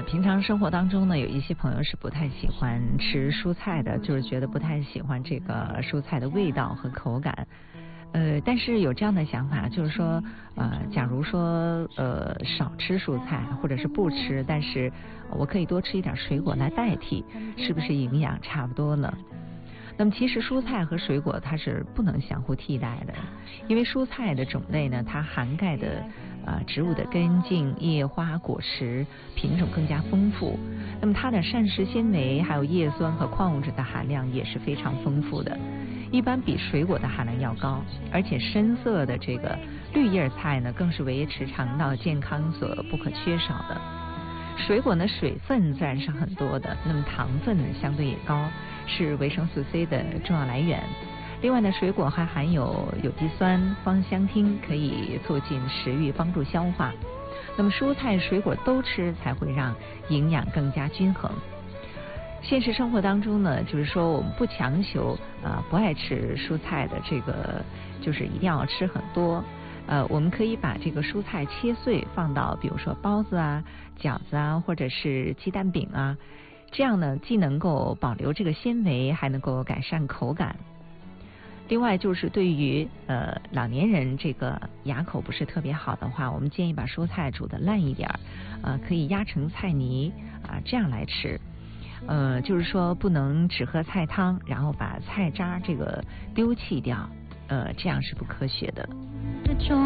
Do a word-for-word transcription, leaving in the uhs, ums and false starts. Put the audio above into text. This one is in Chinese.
平常生活当中呢，有一些朋友是不太喜欢吃蔬菜的，就是觉得不太喜欢这个蔬菜的味道和口感。呃，但是有这样的想法，就是说，呃，假如说呃少吃蔬菜或者是不吃，但是我可以多吃一点水果来代替，是不是营养差不多呢？那么其实蔬菜和水果它是不能相互替代的，因为蔬菜的种类呢，它涵盖的呃植物的根茎、叶花、果实品种更加丰富，那么它的膳食纤维还有叶酸和矿物质的含量也是非常丰富的，一般比水果的含量要高，而且深色的这个绿叶菜呢，更是维持肠道健康所不可缺少的。水果呢，水分自然是很多的，那么糖分呢相对也高，是维生素 C 的重要来源。另外呢，水果还含有有机酸、芳香烃，可以促进食欲，帮助消化。那么蔬菜、水果都吃，才会让营养更加均衡。现实生活当中呢，就是说我们不强求啊、呃、不爱吃蔬菜的这个，就是一定要吃很多。呃，我们可以把这个蔬菜切碎，放到比如说包子啊、饺子啊，或者是鸡蛋饼啊，这样呢，既能够保留这个纤维，还能够改善口感。另外就是对于呃老年人这个牙口不是特别好的话，我们建议把蔬菜煮得烂一点，呃，可以压成菜泥啊、呃，这样来吃。呃，就是说不能只喝菜汤，然后把菜渣这个丢弃掉，呃，这样是不科学的。